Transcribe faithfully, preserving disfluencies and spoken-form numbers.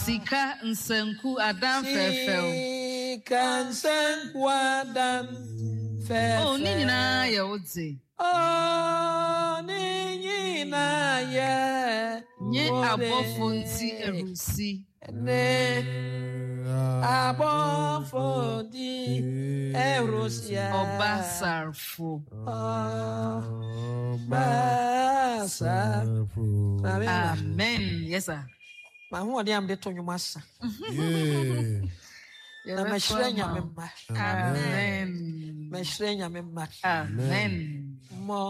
Sika nsanku adam fefew. Sika nsanku adam fefew. Oh, ni nyina ye wodze. Oh, ni nyina ye. Nye abofo nti erusi. Ne abofo di erusia. Obasarfo. Obasarfo. Amen. Yes, sir. Ma hu odi am de to nwuma sa. Yeah. Na mashire nyame mma. Amen. Mashire nyame mma. Amen. Mo